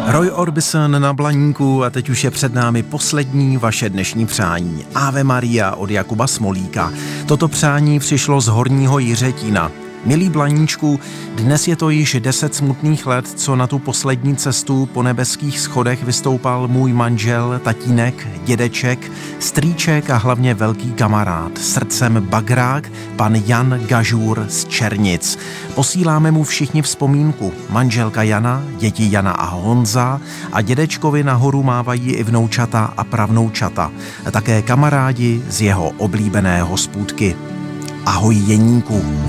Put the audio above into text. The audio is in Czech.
Roy Orbison na Blaníku a teď už je před námi poslední vaše dnešní přání. Ave Maria od Jakuba Smolíka. Toto přání přišlo z Horního Jiřetína. Milý Blaníčku, dnes je to již 10 smutných let, co na tu poslední cestu po nebeských schodech vystoupal můj manžel, tatínek, dědeček, strýček a hlavně velký kamarád, srdcem bagrák, pan Jan Gažůr z Černic. Posíláme mu všichni vzpomínku. Manželka Jana, děti Jana a Honza a dědečkovi nahoru mávají i vnoučata a pravnoučata. A také kamarádi z jeho oblíbené hospůdky. Ahoj Jeníku.